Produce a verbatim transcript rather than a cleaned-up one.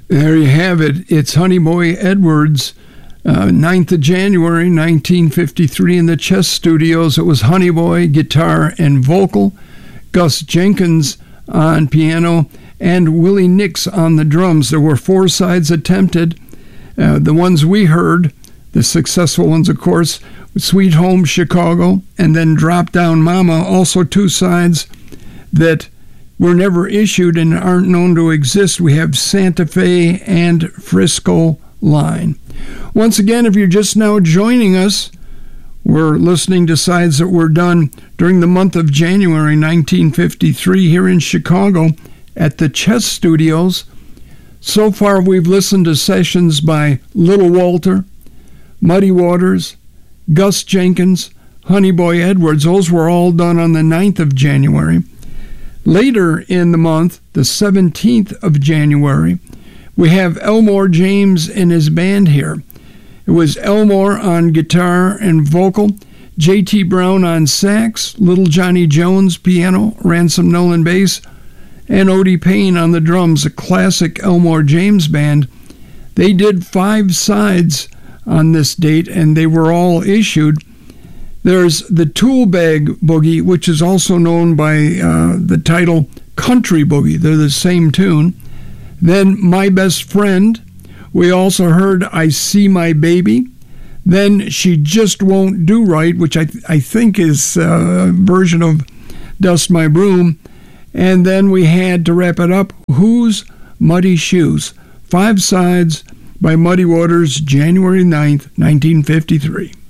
There you have it. It's Honey Boy Edwards, uh, ninth of January, nineteen fifty-three, in the Chess Studios. It was Honey Boy, guitar and vocal, Gus Jenkins on piano, and Willie Nix on the drums. There were four sides attempted. Uh, the ones we heard, the successful ones, of course, Sweet Home Chicago, and then Drop Down Mama, also two sides that were never issued and aren't known to exist. We have Santa Fe and Frisco Line. Once again, if you're just now joining us, we're listening to sides that were done during the month of January nineteen fifty-three here in Chicago at the Chess Studios. So far, we've listened to sessions by Little Walter, Muddy Waters, Gus Jenkins, Honey Boy Edwards. Those were all done on the ninth of January. Later in the month, the seventeenth of January, we have Elmore James and his band here. It was Elmore on guitar and vocal, J T Brown on sax, Little Johnny Jones piano, Ransom Nolan bass, and Odie Payne on the drums, a classic Elmore James band. They did five sides on this date, and they were all issued. There's the Tool Bag Boogie, which is also known by uh, the title Country Boogie. They're the same tune. Then My Best Friend. We also heard I See My Baby. Then She Just Won't Do Right, which I, th- I think is a version of Dust My Broom. And then we had, to wrap it up, Who's Muddy Shoes? Five sides by Muddy Waters, January ninth, nineteen fifty-three.